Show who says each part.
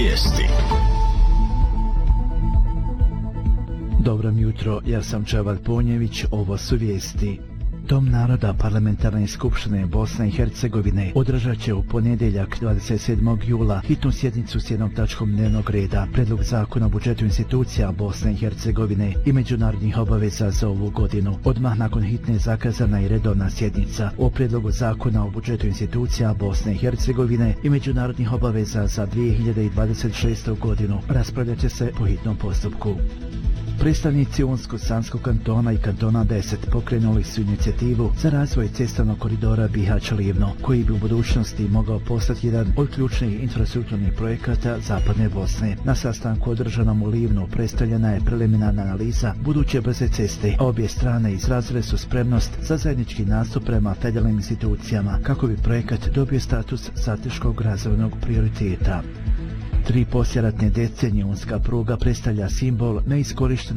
Speaker 1: Vijesti.
Speaker 2: Dobro mi jutro, ja sam Čeval Ponjević, ovo su vijesti. Dom naroda Parlamentarne skupštine Bosne i Hercegovine održat će u ponedjeljak 27. jula hitnu sjednicu s jednom tačkom dnevnog reda, predlog zakona o budžetu institucija Bosne i Hercegovine i međunarodnih obaveza za ovu godinu. Odmah nakon hitne zakazana i redovna sjednica o predlogu zakona o budžetu institucija Bosne i Hercegovine i međunarodnih obaveza za 2026. godinu. Raspravljat će se po hitnom postupku. Predstavnici Unsko-Sanskog kantona i kantona 10 pokrenuli su inicijativu za razvoj cestovnog koridora Bihać-Livno, koji bi u budućnosti mogao postati jedan od ključnih infrastrukturnih projekata Zapadne Bosne. Na sastanku održanom u Livnu predstavljena je preliminarna analiza buduće brze ceste, a obje strane izrazile su spremnost za zajednički nastup prema federalnim institucijama kako bi projekat dobio status strateškog razvojnog prioriteta. 3 poslijeratne decenije unska pruga predstavlja simbol neiskorištenog